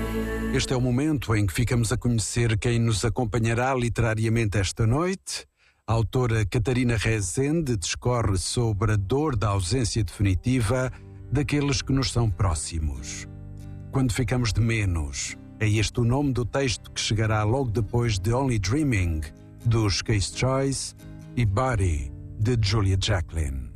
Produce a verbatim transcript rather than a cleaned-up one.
Este é o momento em que ficamos a conhecer quem nos acompanhará literariamente esta noite. A autora Catarina Rezende discorre sobre a dor da ausência definitiva daqueles que nos são próximos. Quando ficamos de menos, é este o nome do texto que chegará logo depois de Only Dreaming, dos Case Choice, e Body, de Julia Jacklin.